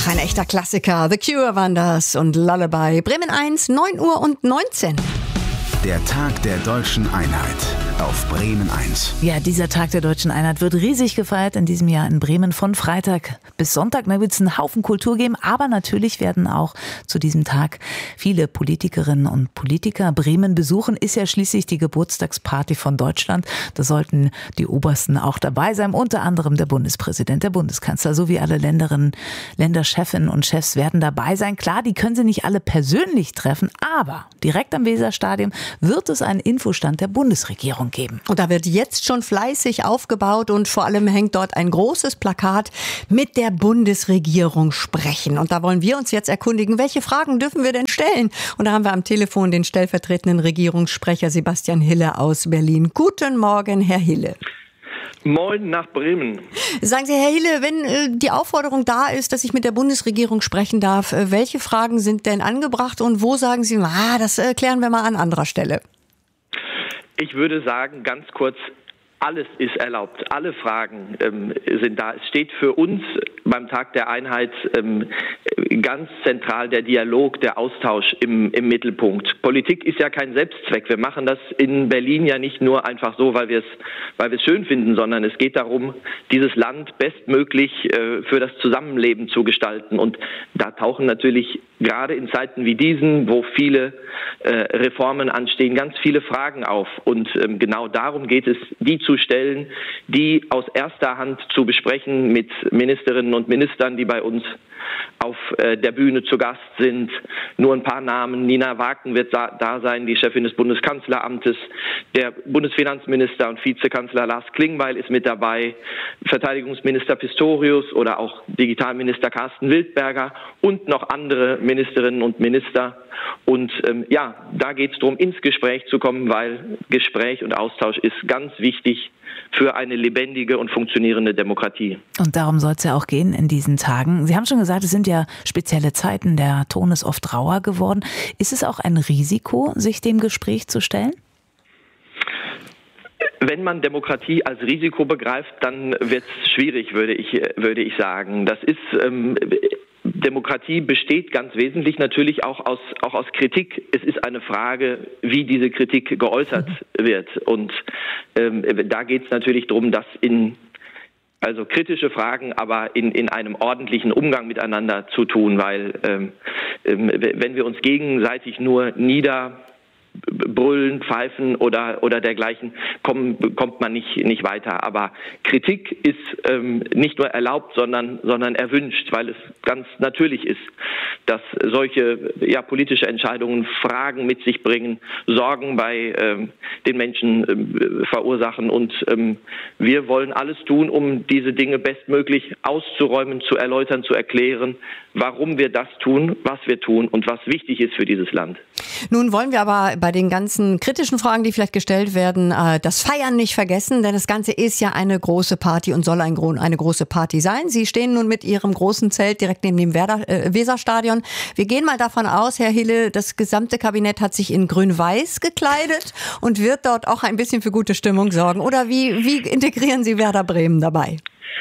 Ein echter Klassiker. The Cure waren das und Lullaby. Bremen 1, 9:19 Uhr. Der Tag der Deutschen Einheit auf Bremen 1. Ja, dieser Tag der Deutschen Einheit wird riesig gefeiert in diesem Jahr in Bremen von Freitag bis Sonntag. Da wird es einen Haufen Kultur geben, aber natürlich werden auch zu diesem Tag viele Politikerinnen und Politiker Bremen besuchen. Ist ja schließlich die Geburtstagsparty von Deutschland. Da sollten die Obersten auch dabei sein, unter anderem der Bundespräsident, der Bundeskanzler sowie alle Länderchefinnen und Chefs werden dabei sein. Klar, die können sie nicht alle persönlich treffen, aber direkt am Weserstadion wird es einen Infostand der Bundesregierung geben. Und da wird jetzt schon fleißig aufgebaut und vor allem hängt dort ein großes Plakat mit der Bundesregierung sprechen. Und da wollen wir uns jetzt erkundigen, welche Fragen dürfen wir denn stellen? Und da haben wir am Telefon den stellvertretenden Regierungssprecher Sebastian Hille aus Berlin. Guten Morgen, Herr Hille. Moin nach Bremen. Sagen Sie, Herr Hille, wenn die Aufforderung da ist, dass ich mit der Bundesregierung sprechen darf, welche Fragen sind denn angebracht und wo sagen Sie, das klären wir mal an anderer Stelle? Ich würde sagen, ganz kurz, alles ist erlaubt. Alle Fragen sind da. Es steht für uns beim Tag der Einheit ganz zentral der Dialog, der Austausch im Mittelpunkt. Politik ist ja kein Selbstzweck. Wir machen das in Berlin ja nicht nur einfach so, weil wir es schön finden, sondern es geht darum, dieses Land bestmöglich für das Zusammenleben zu gestalten. Und da tauchen natürlich gerade in Zeiten wie diesen, wo viele Reformen anstehen, ganz viele Fragen auf. Und genau darum geht es, die zu stellen, die aus erster Hand zu besprechen mit Ministerinnen und Ministern, die bei uns auf der Bühne zu Gast sind. Nur ein paar Namen. Nina Waken wird da sein, die Chefin des Bundeskanzleramtes. Der Bundesfinanzminister und Vizekanzler Lars Klingbeil ist mit dabei. Verteidigungsminister Pistorius oder auch Digitalminister Carsten Wildberger und noch andere Ministerinnen und Minister. Und da geht es darum, ins Gespräch zu kommen, weil Gespräch und Austausch ist ganz wichtig für eine lebendige und funktionierende Demokratie. Und darum soll es ja auch gehen in diesen Tagen. Sie haben schon gesagt, es sind ja spezielle Zeiten, der Ton ist oft rauer geworden. Ist es auch ein Risiko, sich dem Gespräch zu stellen? Wenn man Demokratie als Risiko begreift, dann wird es schwierig, würde ich sagen. Das ist Demokratie besteht ganz wesentlich natürlich auch aus Kritik. Es ist eine Frage, wie diese Kritik geäußert wird. Und da geht es natürlich darum, dass also kritische Fragen, aber in einem ordentlichen Umgang miteinander zu tun, weil wenn wir uns gegenseitig nur niederbrüllen, pfeifen oder dergleichen, kommt man nicht weiter. Aber Kritik ist nicht nur erlaubt, sondern erwünscht, weil es ganz natürlich ist, dass solche politische Entscheidungen Fragen mit sich bringen, Sorgen bei den Menschen verursachen. Und wir wollen alles tun, um diese Dinge bestmöglich auszuräumen, zu erläutern, zu erklären, warum wir das tun, was wir tun und was wichtig ist für dieses Land. Nun wollen wir aber bei den ganzen kritischen Fragen, die vielleicht gestellt werden, das Feiern nicht vergessen, denn das Ganze ist ja eine große Party und soll eine große Party sein. Sie stehen nun mit Ihrem großen Zelt direkt neben dem Weserstadion. Wir gehen mal davon aus, Herr Hille, das gesamte Kabinett hat sich in grün-weiß gekleidet und wird dort auch ein bisschen für gute Stimmung sorgen. Oder wie integrieren Sie Werder Bremen dabei?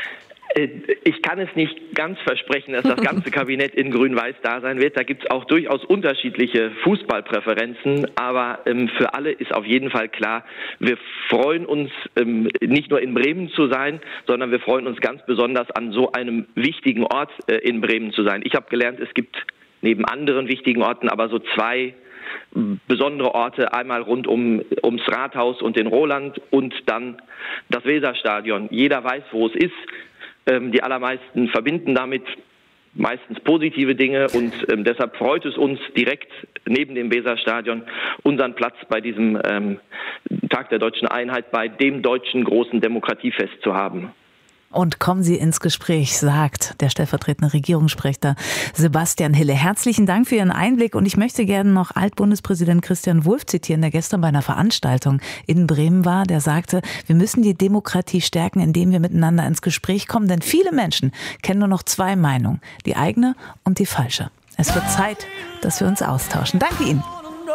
Ich kann es nicht ganz versprechen, dass das ganze Kabinett in Grün-Weiß da sein wird. Da gibt es auch durchaus unterschiedliche Fußballpräferenzen. Aber für alle ist auf jeden Fall klar, wir freuen uns nicht nur in Bremen zu sein, sondern wir freuen uns ganz besonders an so einem wichtigen Ort in Bremen zu sein. Ich habe gelernt, es gibt neben anderen wichtigen Orten aber so zwei besondere Orte, einmal rund ums Rathaus und den Roland und dann das Weserstadion. Jeder weiß, wo es ist. Die allermeisten verbinden damit meistens positive Dinge und deshalb freut es uns, direkt neben dem Weserstadion unseren Platz bei diesem Tag der Deutschen Einheit, bei dem deutschen großen Demokratiefest zu haben. Und kommen Sie ins Gespräch, sagt der stellvertretende Regierungssprecher Sebastian Hille. Herzlichen Dank für Ihren Einblick und ich möchte gerne noch Altbundespräsident Christian Wulff zitieren, der gestern bei einer Veranstaltung in Bremen war. Der sagte, wir müssen die Demokratie stärken, indem wir miteinander ins Gespräch kommen, denn viele Menschen kennen nur noch zwei Meinungen, die eigene und die falsche. Es wird Zeit, dass wir uns austauschen. Danke Ihnen.